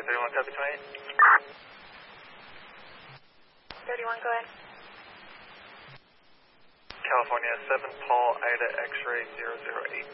31, copy 28. 31, go ahead. California 7, Paul, Ida, X-ray 008.